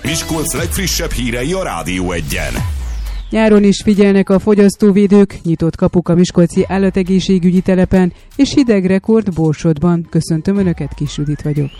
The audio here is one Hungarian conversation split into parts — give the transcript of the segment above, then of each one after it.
Miskolc legfrissebb hírei a Rádió 1-en. Nyáron is figyelnek a fogyasztóvédők, nyitott kapuk a miskolci állategészségügyi telepen, és hideg rekord Borsodban. Köszöntöm Önöket, Kis Judit vagyok.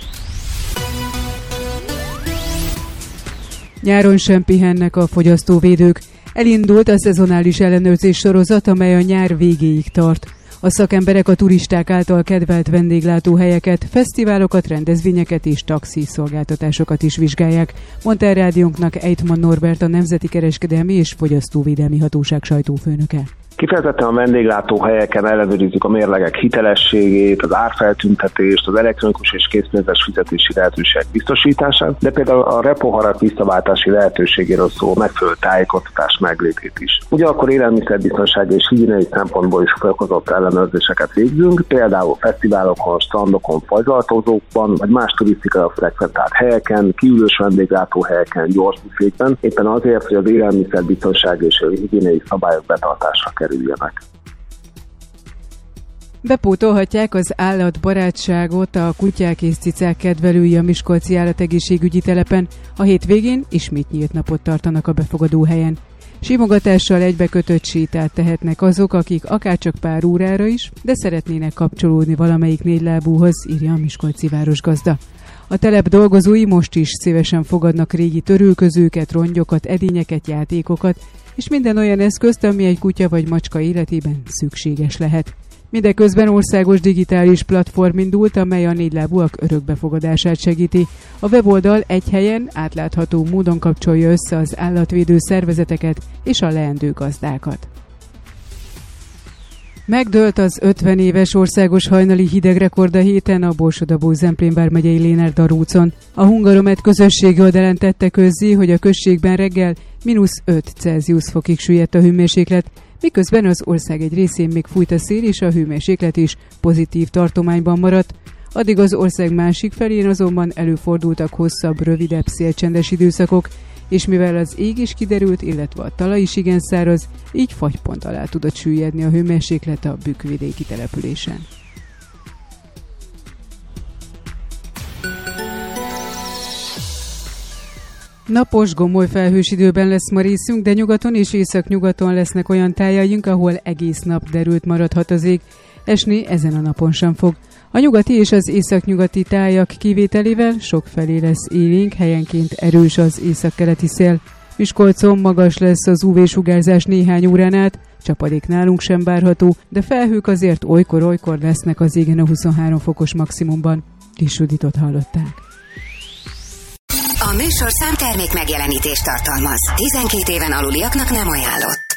Nyáron sem pihennek a fogyasztóvédők. Elindult a szezonális ellenőrzés sorozat, amely a nyár végéig tart. A szakemberek a turisták által kedvelt vendéglátóhelyeket, fesztiválokat, rendezvényeket és taxi szolgáltatásokat is vizsgálják, mondta a rádiónknak Ejtman Norbert, a Nemzeti Kereskedelmi és Fogyasztóvédelmi Hatóság sajtófőnöke. Kifejezetten a vendéglátóhelyeken ellenőrizzük a mérlegek hitelességét, az árfeltüntetést, az elektronikus és készpénzes fizetési lehetőségek biztosítását, de például a repoharak visszaváltási lehetőségéről szóló megfelelő tájékoztatás meglétét is. Ugyanakkor élelmiszerbiztonsági és higiéniai szempontból is fokozott ellenőrzéseket végzünk, például fesztiválokon, strandokon, fagylaltozókban, vagy más turisztikai frekventált helyeken, kiülős vendéglátóhelyeken, gyors büfékben, éppen azért, hogy az élelmiszerbiztonsági és higiéniai szabályok betartásra kerüljenek. Bepótolhatják az állatbarátságot a kutyák és cicák kedvelői a miskolci állategészségügyi telepen. A hétvégén ismét nyílt napot tartanak a befogadó helyen. Simogatással egybekötött sétát tehetnek azok, akik akárcsak pár órára is, de szeretnének kapcsolódni valamelyik négylábúhoz, írja a miskolci városgazda. A telep dolgozói most is szívesen fogadnak régi törülközőket, rongyokat, edényeket, játékokat, és minden olyan eszközt, ami egy kutya vagy macska életében szükséges lehet. Mindeközben országos digitális platform indult, amely a négylábúak örökbefogadását segíti. A weboldal egy helyen átlátható módon kapcsolja össze az állatvédő szervezeteket és a leendő gazdákat. Megdőlt az 50 éves országos hajnali hidegrekord a héten a Borsod-Abaúj-Zemplén vármegyei Lénárd úton. A Hungaromet közösségi oldalán tette közzé, hogy a községben reggel -5 Celsius fokig süllyedt a hőmérséklet, miközben az ország egy részén még fújt a szél, és a hőmérséklet is pozitív tartományban maradt. Addig az ország másik felén azonban előfordultak hosszabb, rövidebb szélcsendes időszakok, és mivel az ég is kiderült, illetve a talaj is igen száraz, így fagypont alá tudott süllyedni a hőmérséklet a bükkvidéki településen. Napos, gomoly felhős időben lesz ma részünk, de nyugaton és északnyugaton lesznek olyan tájaink, ahol egész nap derült maradhat az ég. Esni ezen a napon sem fog. A nyugati és az északnyugati tájak kivételével sokfelé lesz élénk, helyenként erős az északkeleti szél. Miskolcon magas lesz az UV-sugárzás néhány órán át, csapadék nálunk sem várható, de felhők azért olykor-olykor lesznek az égen a 23 fokos maximumban. Kis Juditot hallották. A műsorszám termék megjelenítést tartalmaz. 12 éven aluliaknak nem ajánlott.